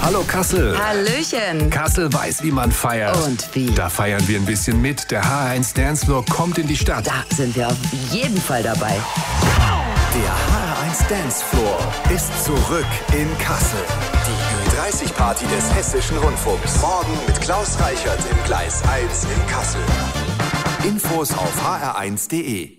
Hallo Kassel. Hallöchen. Kassel weiß, wie man feiert. Und wie? Da feiern wir ein bisschen mit. Der HR1 Dancefloor kommt in die Stadt. Da sind wir auf jeden Fall dabei. Der HR1 Dancefloor ist zurück in Kassel. Die Ü30-Party des Hessischen Rundfunks. Morgen mit Klaus Reichert im Gleis 1 in Kassel. Infos auf hr1.de.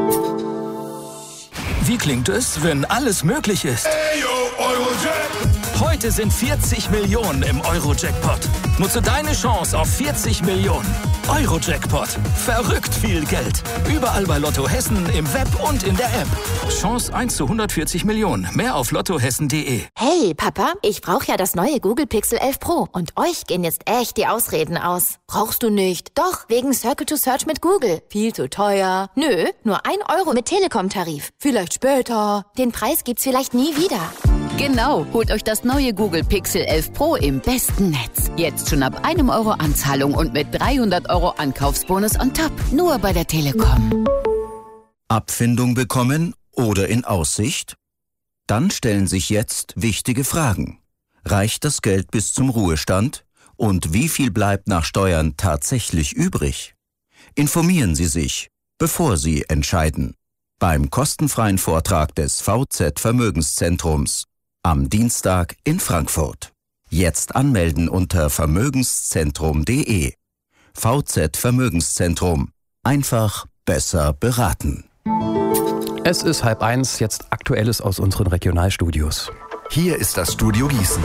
Wie klingt es, wenn alles möglich ist? Heute sind 40 Millionen im Euro-Jackpot. Nutze deine Chance auf 40 Millionen. Euro-Jackpot. Verrückt viel Geld. Überall bei Lotto Hessen, im Web und in der App. Chance 1 zu 140 Millionen. Mehr auf lottohessen.de. Hey, Papa, ich brauche ja das neue Google Pixel 11 Pro. Und euch gehen jetzt echt die Ausreden aus. Brauchst du nicht? Doch, wegen Circle to Search mit Google. Viel zu teuer. Nö, nur 1 Euro mit Telekom-Tarif. Vielleicht später. Den Preis gibt's vielleicht nie wieder. Genau, holt euch das neue Google Pixel 11 Pro im besten Netz. Jetzt schon ab 1 Euro Anzahlung und mit 300 Euro Ankaufsbonus on top. Nur bei der Telekom. Abfindung bekommen oder in Aussicht? Dann stellen sich jetzt wichtige Fragen. Reicht das Geld bis zum Ruhestand? Und wie viel bleibt nach Steuern tatsächlich übrig? Informieren Sie sich, bevor Sie entscheiden. Beim kostenfreien Vortrag des VZ Vermögenszentrums. Am Dienstag in Frankfurt. Jetzt anmelden unter vermögenszentrum.de. VZ Vermögenszentrum. Einfach besser beraten. Es ist 12:30, jetzt Aktuelles aus unseren Regionalstudios. Hier ist das Studio Gießen.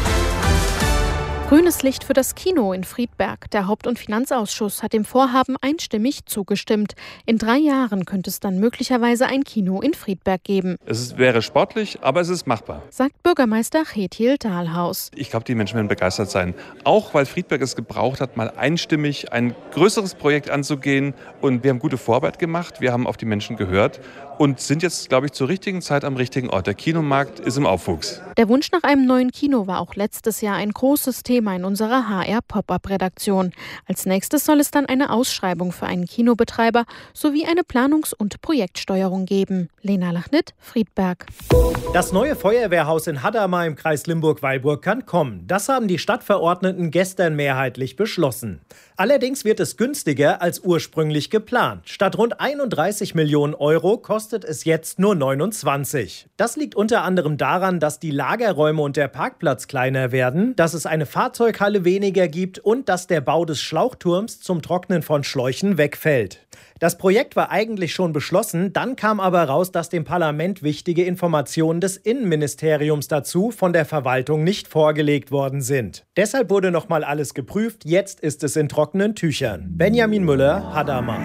Grünes Licht für das Kino in Friedberg. Der Haupt- und Finanzausschuss hat dem Vorhaben einstimmig zugestimmt. In 3 Jahren könnte es dann möglicherweise ein Kino in Friedberg geben. Es wäre sportlich, aber es ist machbar. Sagt Bürgermeister Chethiel Dahlhaus. Ich glaube, die Menschen werden begeistert sein. Auch weil Friedberg es gebraucht hat, mal einstimmig ein größeres Projekt anzugehen. Und wir haben gute Vorarbeit gemacht. Wir haben auf die Menschen gehört und sind jetzt, glaube ich, zur richtigen Zeit am richtigen Ort. Der Kinomarkt ist im Aufwuchs. Der Wunsch nach einem neuen Kino war auch letztes Jahr ein großes Thema in unserer HR-Pop-Up-Redaktion. Als nächstes soll es dann eine Ausschreibung für einen Kinobetreiber sowie eine Planungs- und Projektsteuerung geben. Lena Lachnit, Friedberg. Das neue Feuerwehrhaus in Hadamar im Kreis Limburg-Weilburg kann kommen. Das haben die Stadtverordneten gestern mehrheitlich beschlossen. Allerdings wird es günstiger als ursprünglich geplant. Statt rund 31 Millionen Euro kostet es jetzt nur 29. Das liegt unter anderem daran, dass die Lagerräume und der Parkplatz kleiner werden, dass es eine Fahrzeughalle weniger gibt und dass der Bau des Schlauchturms zum Trocknen von Schläuchen wegfällt. Das Projekt war eigentlich schon beschlossen, dann kam aber raus, dass dem Parlament wichtige Informationen des Innenministeriums dazu von der Verwaltung nicht vorgelegt worden sind. Deshalb wurde nochmal alles geprüft, jetzt ist es in trockenen Tüchern. Benjamin Müller, Hadamar.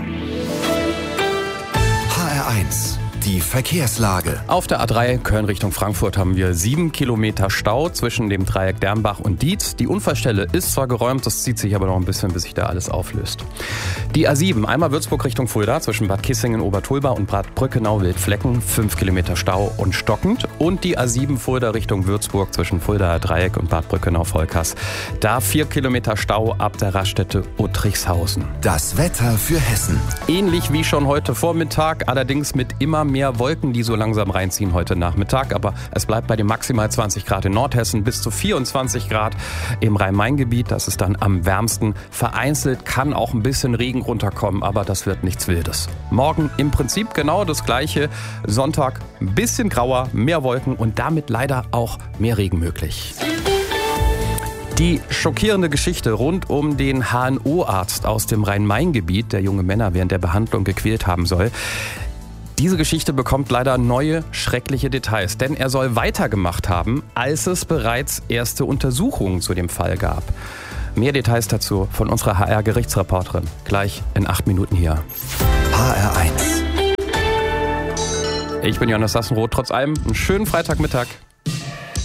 HR1, die Verkehrslage. Auf der A3 Köln Richtung Frankfurt haben wir 7 Kilometer Stau zwischen dem Dreieck Dernbach und Dietz. Die Unfallstelle ist zwar geräumt, das zieht sich aber noch ein bisschen, bis sich da alles auflöst. Die A7, einmal Würzburg Richtung Fulda, zwischen Bad Kissingen, Obertulba und Bad Brückenau-Wildflecken, 5 Kilometer Stau und stockend. Und die A7 Fulda Richtung Würzburg, zwischen Fuldaer Dreieck und Bad Brückenau-Volkers. Da 4 Kilometer Stau ab der Raststätte Uttrichshausen. Das Wetter für Hessen. Ähnlich wie schon heute Vormittag, allerdings mit immer mehr Wolken, die so langsam reinziehen heute Nachmittag. Aber es bleibt bei den maximal 20 Grad in Nordhessen, bis zu 24 Grad im Rhein-Main-Gebiet. Das ist dann am wärmsten. Vereinzelt kann auch ein bisschen Regen runterkommen, aber das wird nichts Wildes. Morgen im Prinzip genau das Gleiche. Sonntag ein bisschen grauer, mehr Wolken und damit leider auch mehr Regen möglich. Die schockierende Geschichte rund um den HNO-Arzt aus dem Rhein-Main-Gebiet, der junge Männer während der Behandlung gequält haben soll. Diese Geschichte bekommt leider neue, schreckliche Details, denn er soll weitergemacht haben, als es bereits erste Untersuchungen zu dem Fall gab. Mehr Details dazu von unserer HR-Gerichtsreporterin gleich in 8 Minuten hier. HR1. Ich bin Jonas Sassenroth. Trotz allem einen schönen Freitagmittag.